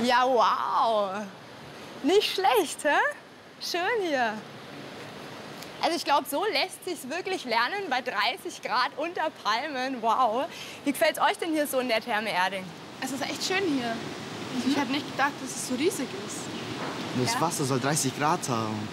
Ja, wow. Nicht schlecht, hä? Schön hier. Also ich glaube, so lässt sich's wirklich lernen bei 30 Grad unter Palmen. Wow. Wie gefällt's euch denn hier so in der Therme Erding? Es ist echt schön hier. Ich hätte nicht gedacht, dass es so riesig ist. Das Wasser soll 30 Grad haben.